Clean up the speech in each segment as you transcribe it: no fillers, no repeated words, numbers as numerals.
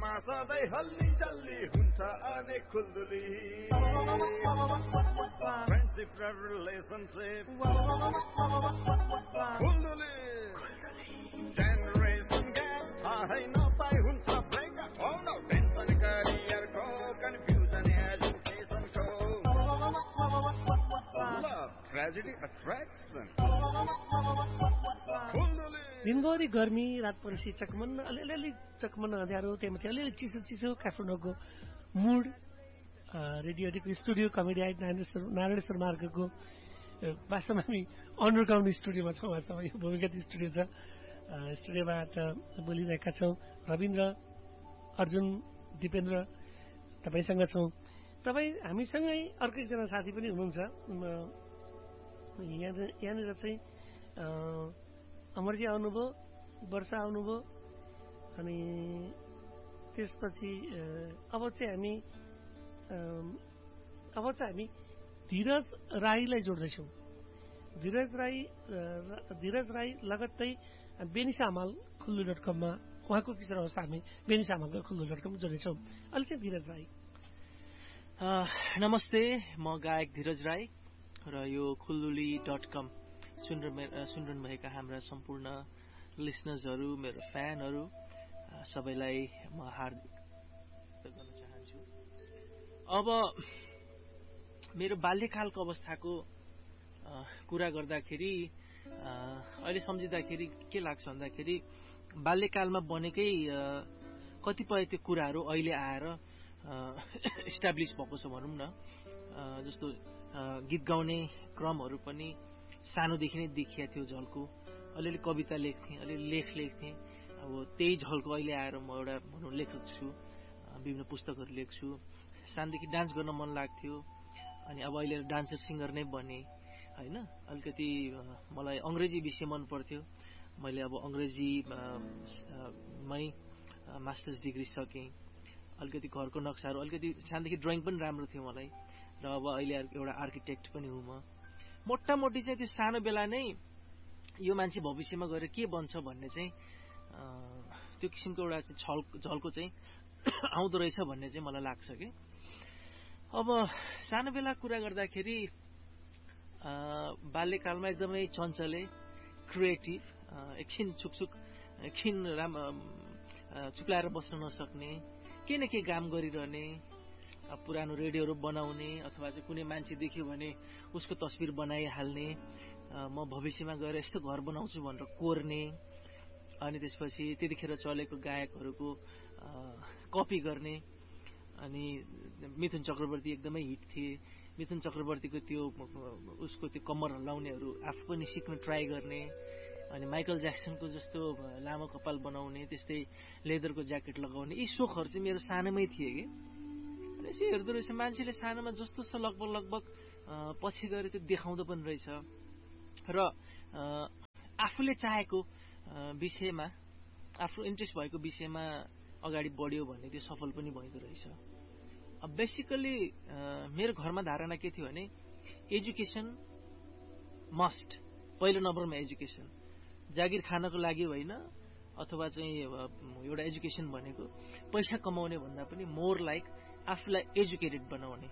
घरमा सधैँ हल्ली चल्ली हुन्छ अनेक खुल्दुली फ्रेन्डसिप र रिलेसनसिप खुल्दुली जेनरेसन ग्याप थाहै नपाई हुन्छ ब्रेकअप हो न टेन्सन करियरको कन्फ्युजन एजुकेसनको लभ ट्रेजेडी अट्र्याक्सन दिनभरि गर्मी रात परेपछि चकमन्न अलिअलि चकमन्न अँध्यारो त्यहाँमाथि अलिअलि चिसो चिसो काठमाडौँको मुड रेडियो स्टुडियो कमेडी आइट नारायणेश्वर मार्गको वास्तवमा हामी अन्डरग्राउन्ड स्टुडियोमा छौँ वास्तवमा यो भूमिगत स्टुडियो छ स्टुडियोबाट बोलिरहेका छौँ रविन्द्र अर्जुन दिपेन्द्र तपाईँसँग छौँ तपाईँ हामीसँगै अर्को एकजना साथी पनि हुनुहुन्छ यहाँनिर चाहिँ अमरजी आउनुभयो वर्षा आउनुभयो अनि त्यसपछि अब चाहिँ हामी धीरज राईलाई जोड्दैछौँ धीरज राई लगत्तै बेनिसा हमाल खुल्लु.com मा उहाँको किशोर अवस्था हामी बेनिसा हमालको खुल्लु.com जोड्नेछौँ अहिले चाहिँ धीरज राई नमस्ते म गायक धीरज राई र यो खुल्लुली.com सुनिरहनु भएका हाम्रा सम्पूर्ण लिसनर्सहरू मेरो फ्यानहरू सबैलाई म हार्दिक गर्न चाहन्छु। अब मेरो बाल्यकालको अवस्थाको कुरा गर्दाखेरि अहिले सम्झिँदाखेरि के लाग्छ भन्दाखेरि बाल्यकालमा बनेकै कतिपय त्यो कुराहरू अहिले आएर इस्टाब्लिस भएको छ भनौँ न जस्तो गीत गाउने क्रमहरू पनि सानोदेखि नै देखिया थियो झल्को अलिअलि कविता लेख्थेँ अलिअलि लेख लेख्थेँ अब त्यही झल्को अहिले आएर म एउटा भनौँ लेखक छु विभिन्न पुस्तकहरू लेख्छु सानोदेखि डान्स गर्न मन लाग्थ्यो अनि अब अहिले डान्सर सिङ्गर नै बने होइन अलिकति मलाई अङ्ग्रेजी विषय मन पर्थ्यो मैले अब अङ्ग्रेजीमै मास्टर्स डिग्री सकेँ अलिकति घरको नक्साहरू अलिकति सानोदेखि ड्रइङ पनि राम्रो थियो मलाई र अब अहिले एउटा आर्किटेक्ट पनि हुँ म मोटामोटी चाहिँ त्यो सानो बेला नै यो मान्छे भविष्यमा गएर के बन्छ भन्ने चाहिँ त्यो किसिमको एउटा झल्को चाहिँ आउँदो रहेछ भन्ने चाहिँ मलाई लाग्छ कि अब सानो बेला कुरा गर्दाखेरि बाल्यकालमा एकदमै चञ्चले क्रिएटिभ एकछिन छुकछुक एकछिन चुप्लाएर बस्न नसक्ने के न के काम गरिरहने पुरानो रेडियोहरू बनाउने अथवा चाहिँ कुनै मान्छे देख्यो भने उसको तस्बिर बनाइहाल्ने म भविष्यमा गएर यस्तो घर बनाउँछु भनेर कोर्ने अनि त्यसपछि त्यतिखेर चलेको गायकहरूको कपी गर्ने अनि मिथुन चक्रवर्ती एकदमै हिट थिए मिथुन चक्रवर्तीको त्यो उसको त्यो कम्मर हल्लाउनेहरू आफू पनि सिक्न ट्राई गर्ने अनि माइकल ज्याक्सनको जस्तो लामो कपाल बनाउने त्यस्तै लेदरको ज्याकेट लगाउने यी सोखहरू चाहिँ मेरो सानोमै थिए कि यसो हेर्दो रहेछ मान्छेले सानोमा जस्तो छ लगभग पछि गएर त्यो देखाउँदो पनि रहेछ र आफूले चाहेको विषयमा आफ्नो इन्ट्रेस्ट भएको विषयमा अगाडि बढ्यो भने त्यो सफल पनि भइदो रहेछ। अब बेसिकली मेरो घरमा धारणा के थियो भने एजुकेसन मस्ट पहिलो नम्बरमा एजुकेसन जागिर खानको लागि होइन अथवा चाहिँ एउटा एजुकेसन भनेको पैसा कमाउने भन्दा पनि मोर लाइक आफूलाई एजुकेटेड बनाउने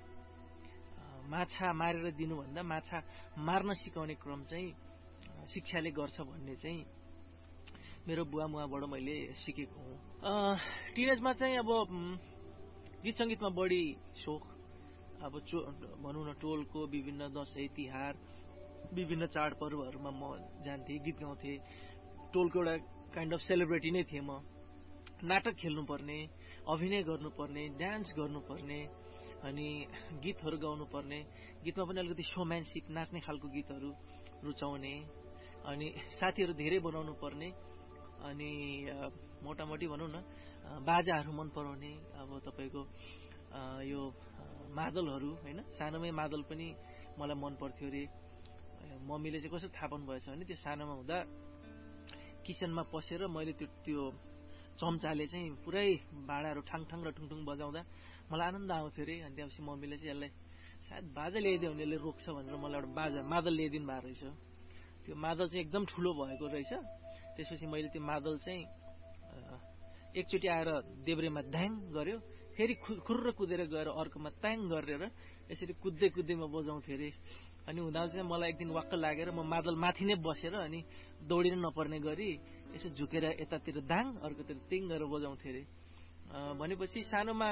माछा मारेर दिनुभन्दा माछा मार्न सिकाउने क्रम चाहिँ शिक्षाले गर्छ भन्ने चाहिँ मेरो बुवा मुवाबाट मैले सिकेको हुँ। टिनेजमा चाहिँ अब गीत सङ्गीतमा बढी सोख अब भनौँ न टोलको विभिन्न दसैँ तिहार विभिन्न चाडपर्वहरूमा म जान्थेँ गीत गाउँथेँ टोलको एउटा काइन्ड अफ सेलिब्रेटी नै थिएँ म नाटक खेल्नुपर्ने अभिनय गर्नुपर्ने डान्स गर्नुपर्ने अनि गीतहरू गाउनुपर्ने गीतमा पनि अलिकति सोम्यान्सिक नाच्ने खालको गीतहरू रुचाउने अनि साथीहरू धेरै बनाउनु पर्ने अनि मोटामोटी भनौँ न बाजाहरू मन पराउने अब तपाईँको यो मादलहरू होइन सानोमै मादल पनि मलाई मन पर्थ्यो अरे मम्मीले चाहिँ कसरी थाहा पाउनु भएछ भने त्यो सानोमा हुँदा किचनमा पसेर मैले त्यो चम्चाले चाहिँ पुरै भाँडाहरू ठाङठाङ र ठुङठुङ बजाउँदा मलाई आनन्द आउँथ्यो अरे अनि त्यसपछि मम्मीले चाहिँ यसलाई सायद बाजा ल्याइदियो भने यसले रोक्छ भनेर मलाई एउटा मादल ल्याइदिनु भएको रहेछ त्यो मादल चाहिँ एकदम ठुलो भएको रहेछ त्यसपछि मैले त्यो मादल चाहिँ एकचोटि आएर देब्रेमा ध्याङ गर्यो, फेरि खुर्र कुदेर गएर अर्कोमा त्याङ गरेर यसरी कुद्दै कुद्दै म बजाउँथेँ अरे। अनि हुँदा चाहिँ मलाई एक दिन वाक्क लागेर म मादल माथि नै बसेर अनि दौडिन नपर्ने गरी यसो झुकेर यतातिर दाङ अर्कोतिर तिङ गरेर बजाउँथेँ अरे। भनेपछि सानोमा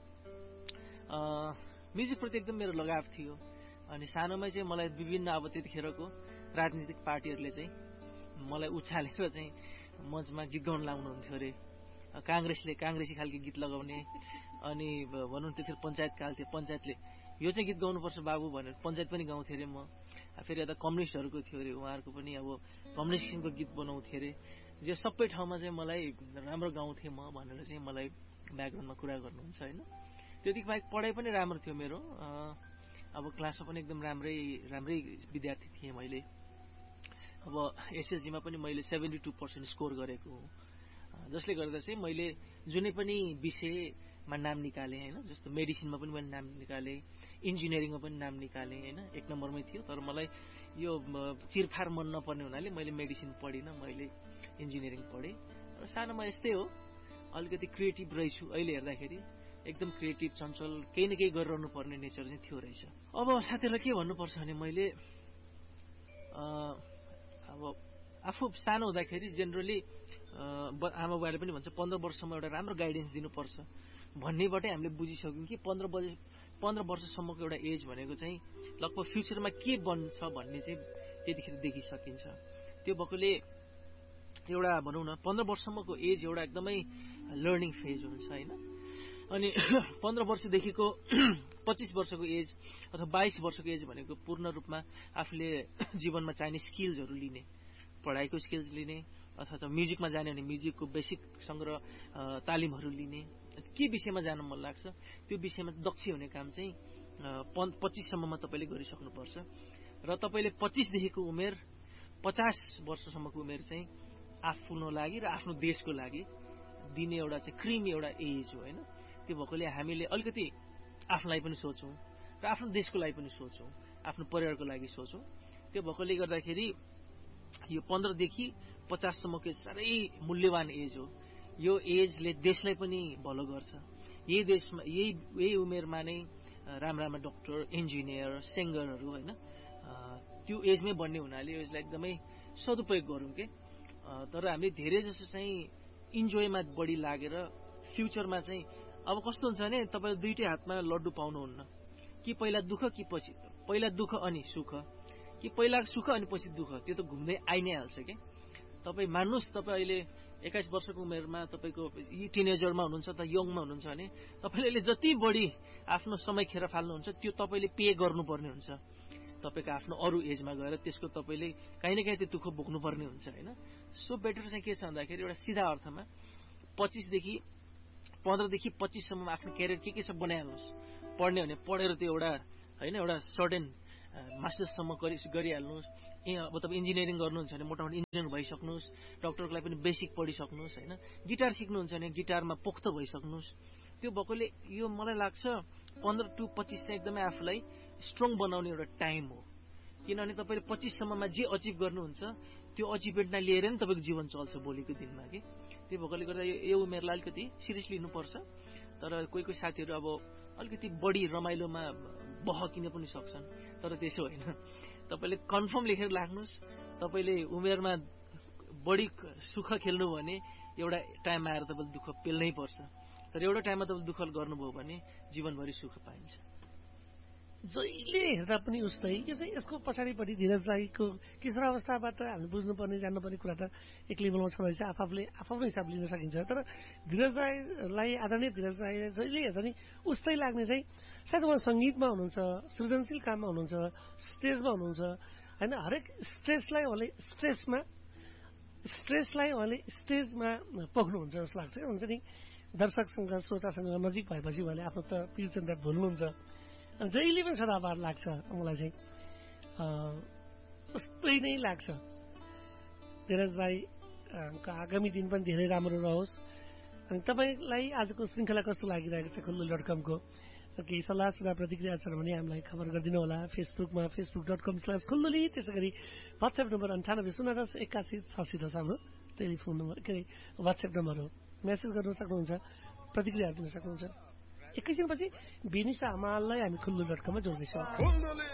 म्युजिकप्रति एकदम मेरो लगाव थियो। अनि सानोमै चाहिँ मलाई विभिन्न अब त्यतिखेरको राजनीतिक पार्टीहरूले चाहिँ मलाई उछालेर चाहिँ मञ्चमा गीत गाउन लाउनुहुन्थ्यो अरे। काङ्ग्रेसी खालको गीत लगाउने, अनि भनौँ त्यतिखेर पञ्चायत काल थियो, पञ्चायतले यो चाहिँ गीत गाउनुपर्छ बाबु भनेर पञ्चायत पनि गाउँथ्यो अरे। म फेरि यता कम्युनिस्टहरूको थियो अरे, उहाँहरूको पनि अब कम्युनिस्ट किसिमको गीत बनाउँथ्यो अरे। जो सबै ठाउँमा चाहिँ मलाई राम्रो गाउँथेँ म भनेर चाहिँ मलाई ब्याकग्राउन्डमा कुरा गर्नुहुन्छ होइन। त्यतिको बाहेक पढाइ पनि राम्रो थियो मेरो। अब क्लासमा पनि एकदम राम्रै विद्यार्थी थिएँ मैले। अब एसएलसीमा पनि मैले 72% स्कोर गरेको हुँ, जसले गर्दा चाहिँ मैले जुनै पनि विषयमा नाम निकालेँ होइन। जस्तो मेडिसिनमा पनि मैले नाम निकालेँ, इन्जिनियरिङमा पनि नाम निकालेँ होइन, 1 नम्बरमै थियो। तर मलाई यो चिरफार मन नपर्ने हुनाले मैले मेडिसिन पढिनँ, मैले इन्जिनियरिङ पढेँ। र सानोमा यस्तै हो, अलिकति क्रिएटिभ रहेछु। अहिले हेर्दाखेरि एकदम क्रिएटिभ, चञ्चल, केही न केही गरिरहनु पर्ने नेचर चाहिँ थियो रहेछ। अब साथीहरूलाई के भन्नुपर्छ भने मैले अब आफू सानो हुँदाखेरि जेनरली आमा बुवाले पनि भन्छ 15 वर्षसम्म एउटा राम्रो गाइडेन्स दिनुपर्छ भन्नेबाटै हामीले बुझिसक्यौँ कि 15 वर्षसम्मको एउटा एज भनेको चाहिँ लगभग फ्युचरमा के बन्छ भन्ने चाहिँ त्यतिखेर देखिसकिन्छ। त्यो भएकोले एउटा भनौँ न 15 वर्षसम्मको एज एउटा एकदमै लर्निङ फेज हुन्छ होइन। अनि 15 वर्षदेखिको 25 वर्षको एज अथवा 22 वर्षको एज भनेको पूर्ण रूपमा आफूले जीवनमा चाहिने स्किल्सहरू लिने, पढाइको स्किल्स लिने, अथवा म्युजिकमा जाने भने म्युजिकको बेसिक सङ्ग्रह तालिमहरू लिने, के विषयमा जान मन लाग्छ त्यो विषयमा दक्ष हुने काम चाहिँ 25 सम्ममा तपाईँले गरिसक्नुपर्छ। र तपाईँले 25 देखिको उमेर 50 वर्षसम्मको उमेर चाहिँ आफ्नो लागि र आफ्नो देशको लागि दिने एउटा चाहिँ क्रिमी एउटा एज हो होइन। त्यो भएकोले हामीले अलिकति आफूलाई पनि सोचौँ र आफ्नो देशको लागि पनि सोचौँ, आफ्नो परिवारको लागि सोचौँ। त्यो भएकोले गर्दाखेरि यो 15 देखि 50 सम्मको साह्रै मूल्यवान एज हो। यो एजले देशलाई पनि भलो गर्छ। यही उमेरमा नै राम्रा डक्टर, इन्जिनियर, सिङ्गरहरू होइन त्यो एजमै बन्ने हुनाले यसलाई एकदमै सदुपयोग गरौँ के। तर हामीले धेरै जसो चाहिँ इन्जोयमा बढी लागेर फ्युचरमा चाहिँ अब कस्तो हुन्छ भने तपाईँ दुईटै हातमा लड्डु पाउनुहुन्न, कि पहिला दुःख कि पछि पहिला दुःख अनि सुख, कि पहिला सुख अनि पछि दुःख, त्यो त घुम्दै आइ नै हाल्छ क्या। तपाईँ मान्नुहोस् तपाईँ अहिले 21 वर्षको उमेरमा तपाईँको टिनेजरमा हुनुहुन्छ त यङमा हुनुहुन्छ भने तपाईँले अहिले जति बढी आफ्नो समय खेर फाल्नुहुन्छ त्यो तपाईँले पे गर्नुपर्ने हुन्छ तपाईँको आफ्नो अरू एजमा गएर। त्यसको तपाईँले काहीँ न काहीँ त्यो दुःख बोक्नुपर्ने हुन्छ होइन। सो बेटर चाहिँ के छ भन्दाखेरि एउटा सिधा अर्थमा 15 देखि 25 सम्म आफ्नो क्यारियर के छ बनाइहाल्नुहोस्। पढ्ने भने पढेर त्यो एउटा होइन एउटा सर्टेन मास्टर्ससम्म गरिहाल्नुहोस्। अब तपाईँ इन्जिनियरिङ गर्नुहुन्छ भने मोटामोटी इन्जिनियर भइसक्नुहोस्, डक्टरको लागि पनि बेसिक पढिसक्नुहोस् होइन। गिटार सिक्नुहुन्छ भने गिटारमा पोख्त भइसक्नुहोस्। त्यो भएकोले यो मलाई लाग्छ 15 to 25 चाहिँ एकदमै आफूलाई स्ट्रङ बनाउने एउटा टाइम हो। किनभने तपाईँले 25 सम्ममा जे अचिभ गर्नुहुन्छ त्यो अचिभमेन्टलाई लिएर नि तपाईँको जीवन चल्छ भोलिको दिनमा कि। त्यो भएकोले गर्दा यो उमेरलाई अलिकति सिरियसली लिनुपर्छ। तर कोही साथीहरू अब अलिकति बढी रमाइलोमा बहकिन पनि सक्छन्, तर त्यसो होइन। तपाईँले कन्फर्म लेखेर राख्नुहोस्, तपाईँले उमेरमा बढी सुख खेल्नु भने एउटा टाइम आएर तपाईँले दुःख पेल्नै पर्छ। तर एउटा टाइममा तपाईँले दुःख गर्नुभयो भने जीवनभरि सुख पाइन्छ। जहिले हेर्दा पनि उस्तै यो चाहिँ यसको पछाडिपट्टि धीरज राईको किशोरावस्थाबाट हामीले बुझ्नुपर्ने जान्नुपर्ने कुरा त एक लेभलमा छ रहेछ, आफ्नो हिसाब लिन सकिन्छ। तर धीरज राईलाई आदरणीय धीरज राई जहिले हेर्दा नि उस्तै लाग्ने चाहिँ सायद उहाँ सङ्गीतमा हुनुहुन्छ, सृजनशील काममा हुनुहुन्छ, स्टेजमा हुनुहुन्छ होइन। हरेक स्ट्रेसलाई उहाँले स्टेजमा पोख्नुहुन्छ जस्तो लाग्छ। हुन्छ नि दर्शकसँग श्रोतासँग नजिक भएपछि उहाँले आफ्नो त पिरचन्द्र भुल्नुहुन्छ। जहिले पनि सदाबार लाग्छ मलाई चाहिँ उस्तै नै लाग्छ। धीरज राईको आगामी दिन पनि धेरै राम्रो रहोस्। अनि तपाईँलाई आजको श्रृङ्खला कस्तो लागिरहेको छ खुल्लु.com-को केही सल्लाह सुझाव प्रतिक्रिया छ भने हामीलाई खबर गरिदिनु होला फेसबुकमा facebook.com/खुल्लुली। त्यसै गरी वाट्सएप नम्बर 98 010 81 86 हाम्रो टेलिफोन नम्बर के अरे वाट्सएप नम्बर हो। मेसेज गर्न सक्नुहुन्छ, प्रतिक्रियाहरू दिन सक्नुहुन्छ। एकैछिनपछि भिनिसा हमाललाई हामी खुल्लु डट कममा जोड्दैछौँ।